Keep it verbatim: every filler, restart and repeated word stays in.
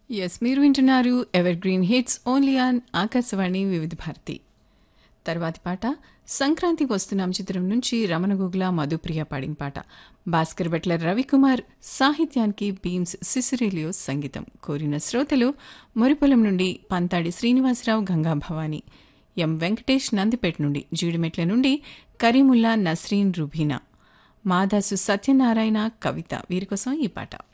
Yes మీరు వింటున్నారు ever green hits only on Akashvani వివిధ భారతి. తర్వాతి పాట సంక్రాంతికి వస్తున్నాం చిత్రం నుంచి రమణ గుగ్ల మధుప్రియ పాడిన పాట. భాస్కర్ భట్ల రవికుమార్ సాహిత్యానికి బీమ్స్ సిసిరేలియో సంగీతం. కోరిన శ్రోతలు మురిపొలం నుండి పంతాడి శ్రీనివాసరావు, గంగా భవాని, ఎం వెంకటేష్ నందిపేట నుండి, జీడిమెట్ల నుండి కరీముల్లా, నస్రీన్, రుబీనా, మాదాసు సత్యనారాయణ, కవిత. వీరి కోసం ఈ పాట.